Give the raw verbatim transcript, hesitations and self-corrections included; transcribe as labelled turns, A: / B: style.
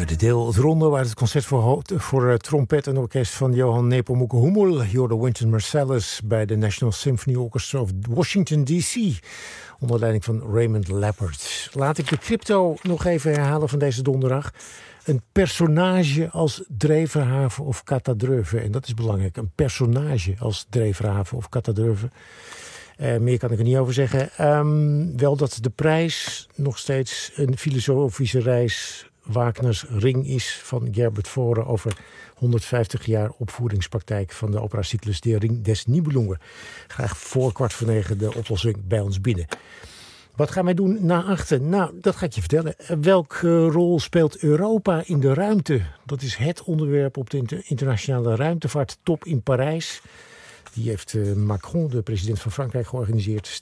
A: tweede deel, het rondo uit het concert voor, ho- voor uh, trompet en orkest van Johann Nepomuk Hummel. Je hoorde Wynton Marsalis bij de National Symphony Orchestra of Washington D C onder leiding van Raymond Lappert. Laat ik de crypto nog even herhalen van deze donderdag. Een personage als Dreverhaven of Katadreuve. En dat is belangrijk. Een personage als Dreverhaven of Katadreuve. Uh, meer kan ik er niet over zeggen. Um, wel dat de prijs nog steeds een filosofische reis Wagners Ring is van Gerbert Voren over honderdvijftig jaar opvoeringspraktijk van de operacyclus De Ring des Nibelungen. Graag voor kwart voor negen de oplossing bij ons binnen. Wat gaan wij doen na achten? Nou, dat ga ik je vertellen. Welke rol speelt Europa in de ruimte? Dat is het onderwerp op de internationale ruimtevaarttop in Parijs. Die heeft Macron, de president van Frankrijk, georganiseerd.